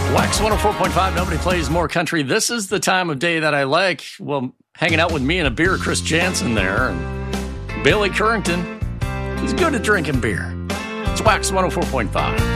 Wax 104.5, nobody plays more country. This is the time of day that I like. Well, hanging out with me and a beer, Chris Jansen there, and Bailey Currington. He's good at drinking beer. It's Wax 104.5.